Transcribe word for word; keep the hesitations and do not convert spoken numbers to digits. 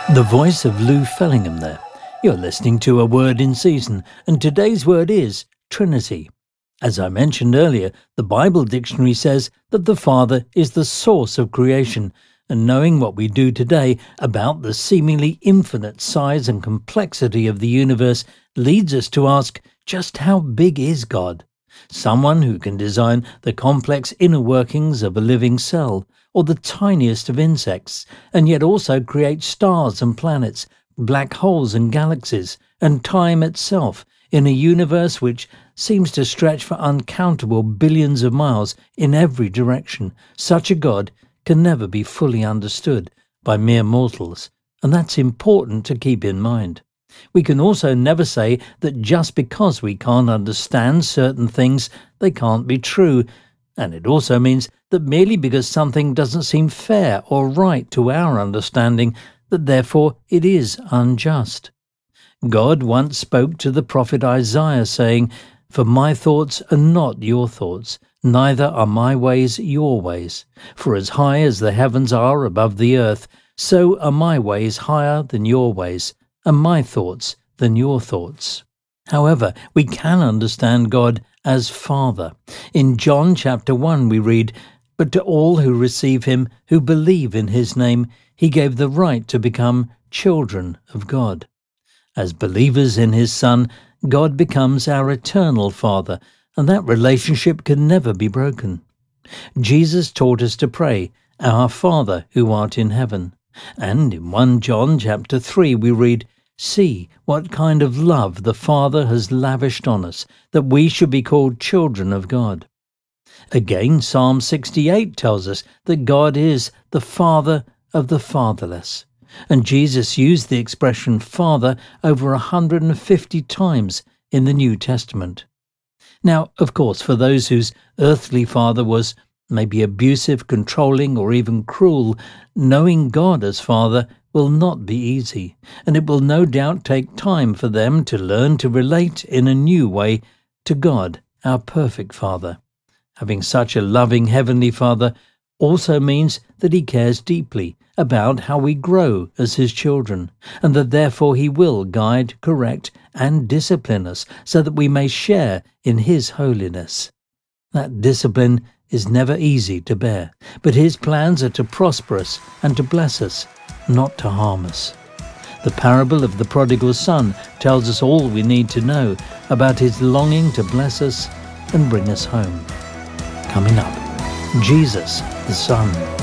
The voice of Lou Fellingham there. You're listening to A Word in Season, and today's word is Trinity. As I mentioned earlier, the Bible dictionary says that the Father is the source of creation, and knowing what we do today about the seemingly infinite size and complexity of the universe leads us to ask, just how big is God? Someone who can design the complex inner workings of a living cell, or the tiniest of insects, and yet also create stars and planets, black holes and galaxies, and time itself, in a universe which seems to stretch for uncountable billions of miles in every direction. Such a God can never be fully understood by mere mortals, and that's important to keep in mind. We can also never say that just because we can't understand certain things, they can't be true. And it also means that merely because something doesn't seem fair or right to our understanding, that therefore it is unjust. God once spoke to the prophet Isaiah, saying, "For my thoughts are not your thoughts, neither are my ways your ways. For as high as the heavens are above the earth, so are my ways higher than your ways, and my thoughts than your thoughts." However, we can understand God as Father. In John chapter one we read, "But to all who receive him, who believe in his name, he gave the right to become children of God." As believers in his Son, God becomes our eternal Father, and that relationship can never be broken. Jesus taught us to pray, "Our Father who art in heaven." And in First John chapter three we read, "See what kind of love the Father has lavished on us, that we should be called children of God." Again, Psalm sixty-eight tells us that God is the Father of the fatherless. And Jesus used the expression Father over one hundred fifty times in the New Testament. Now, of course, for those whose earthly father was maybe abusive, controlling, or even cruel, knowing God as Father will not be easy, and it will no doubt take time for them to learn to relate in a new way to God, our perfect Father. Having such a loving Heavenly Father also means that he cares deeply about how we grow as his children, and that therefore he will guide, correct, and discipline us so that we may share in his holiness. That discipline is never easy to bear, but his plans are to prosper us and to bless us, not to harm us. The parable of the prodigal son tells us all we need to know about his longing to bless us and bring us home. Coming up, Jesus the Son.